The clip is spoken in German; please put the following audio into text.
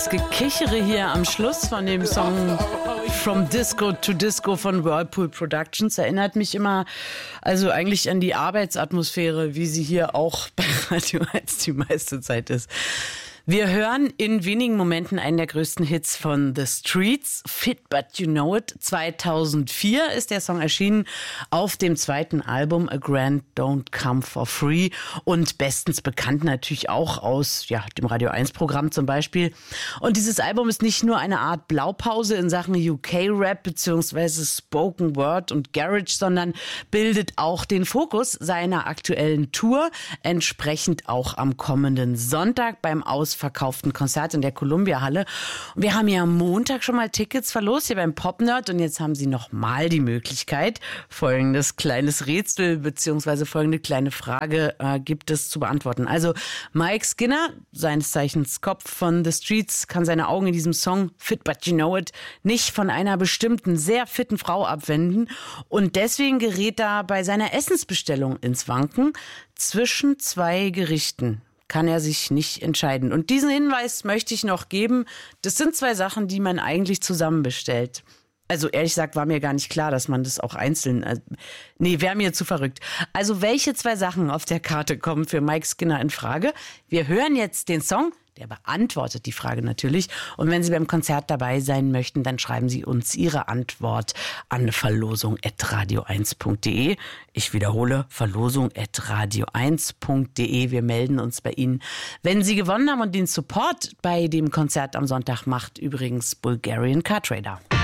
Das Gekichere hier am Schluss von dem Song From Disco to Disco von Whirlpool Productions erinnert mich immer, also eigentlich an die Arbeitsatmosphäre, wie sie hier auch bei Radio 1 die meiste Zeit ist. Wir hören in wenigen Momenten einen der größten Hits von The Streets, Fit But You Know It. 2004 ist der Song erschienen auf dem zweiten Album A Grant Don't Come For Free und bestens bekannt natürlich auch aus dem Radio 1 Programm zum Beispiel. Und dieses Album ist nicht nur eine Art Blaupause in Sachen UK-Rap bzw. Spoken Word und Garage, sondern bildet auch den Fokus seiner aktuellen Tour, entsprechend auch am kommenden Sonntag beim ausverkauften Konzert in der Columbia-Halle. Und wir haben ja am Montag schon mal Tickets verlost hier beim Popnerd und jetzt haben Sie noch mal die Möglichkeit, folgendes kleines Rätsel bzw. folgende kleine Frage gibt es zu beantworten. Also Mike Skinner, seines Zeichens Kopf von The Streets, kann seine Augen in diesem Song Fit But You Know It nicht von einer bestimmten, sehr fitten Frau abwenden und deswegen gerät er bei seiner Essensbestellung ins Wanken. Zwischen zwei Gerichten kann er sich nicht entscheiden. Und diesen Hinweis möchte ich noch geben. Das sind zwei Sachen, die man eigentlich zusammen bestellt. Also ehrlich gesagt war mir gar nicht klar, dass man das auch einzeln... wäre mir zu verrückt. Also welche zwei Sachen auf der Karte kommen für Mike Skinner in Frage? Wir hören jetzt den Song. Der beantwortet die Frage natürlich. Und wenn Sie beim Konzert dabei sein möchten, dann schreiben Sie uns Ihre Antwort an verlosung@radio1.de. Ich wiederhole, verlosung@radio1.de. Wir melden uns bei Ihnen, wenn Sie gewonnen haben. Und den Support bei dem Konzert am Sonntag macht übrigens Bulgarian Car Trader.